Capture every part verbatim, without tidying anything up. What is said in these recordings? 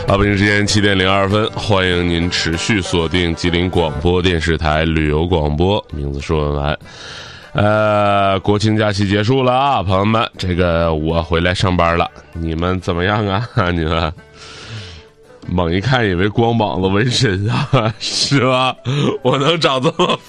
好，北京时间七点零二分，欢迎您持续锁定吉林广播电视台旅游广播，名字说文完。呃，国庆假期结束了啊，朋友们，这个我回来上班了，你们怎么样啊？你们猛一看以为光膀子纹身啊，是吧？我能长这么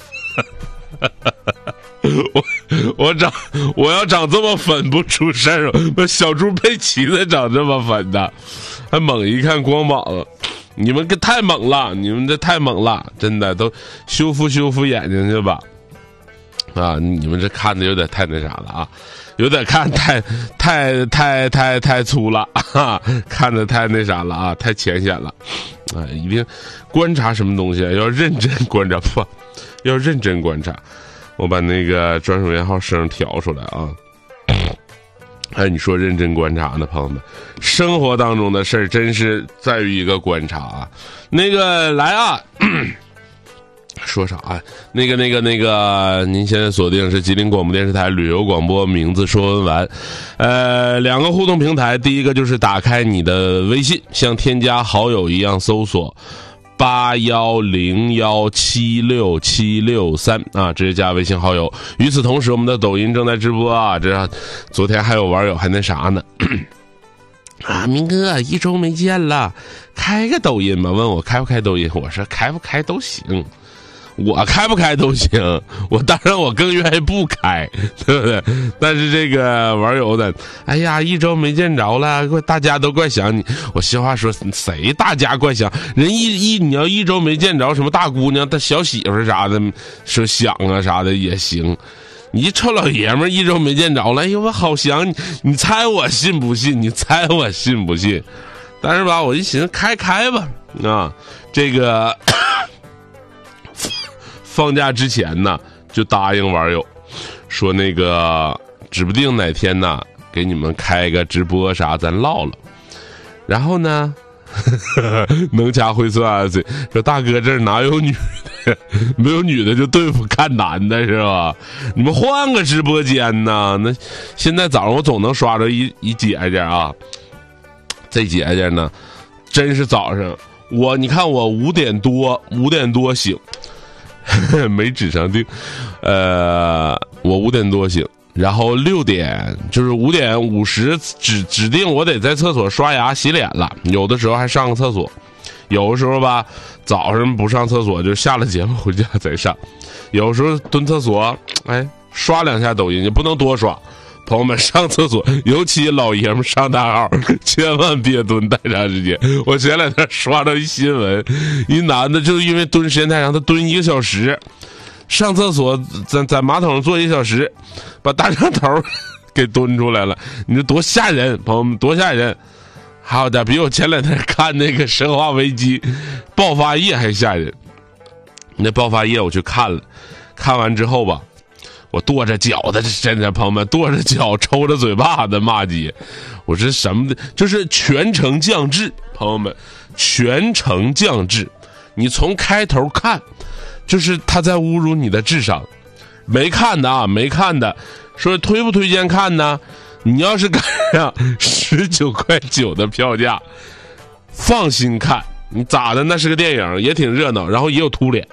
我我长我要长这么粉不出事儿，我小猪佩奇才长这么粉的，还猛一看光膀子，你们这太猛了，你们这太猛了，真的都修复修复眼睛去吧。啊，你们这看的有点太那啥了啊，有点看太太太太太粗了啊，看的太那啥了啊，太浅显了啊！一定观察什么东西要认真观察，不要认真观察。我把那个专属编号声调出来啊！哎，你说认真观察呢，朋友们，生活当中的事儿真是在于一个观察啊。那个来啊！说啥啊？那个、那个、那个，您现在锁定是吉林广播电视台旅游广播，名字说文完。呃，两个互动平台，第一个就是打开你的微信，像添加好友一样搜索八幺零幺七六七六三啊，直接加微信好友。与此同时，我们的抖音正在直播啊，这昨天还有网友还那啥呢。啊，明哥，一周没见了，开个抖音吧？问我开不开抖音，我说开不开都行。我开不开都行，我当然我更愿意不开，对不对？但是这个网友的，哎呀，一周没见着了，大家都怪想你。我实话说，谁大家怪想人一一你要一周没见着，什么大姑娘、大小媳妇啥的，说想啊啥的也行。你一臭老爷们儿一周没见着了，哎呦我好想你，你猜我信不信？你猜我信不信？但是吧，我一寻思开开吧，啊，这个。放假之前呢，就答应网友说那个指不定哪天呢给你们开个直播啥，咱唠唠。然后呢，能掐会算嘴说大哥这儿哪有女的，没有女的就对付看男的是吧？你们换个直播间呢？那现在早上我总能刷着一一姐姐啊，这姐姐呢，真是早上我你看我五点多五点多醒。没指上定，呃，我五点多醒，然后六点就是五点五十指指定我得在厕所刷牙洗脸了，有的时候还上个厕所，有的时候吧早上不上厕所就下了节目回家再上，有时候蹲厕所，哎，刷两下抖音就不能多刷。朋友们上厕所，尤其老爷们上大号，千万别蹲太长时间。我前两天刷到一新闻，一男的就是因为蹲时间太长，他蹲一个小时，上厕所在在马桶上坐一个小时，把大长头给蹲出来了。你说多吓人，朋友们多吓人！好的，比我前两天看那个《生化危机》爆发夜还吓人。那爆发夜我去看了，看完之后吧。我跺着脚的，真的朋友们跺着脚抽着嘴巴的骂街，我这什么的，就是全程降智，朋友们，全程降智，你从开头看，就是他在侮辱你的智商。没看的啊，没看的，说推不推荐看呢？你要是赶上十九块九的票价，放心看，你咋的？那是个电影，也挺热闹，然后也有秃脸。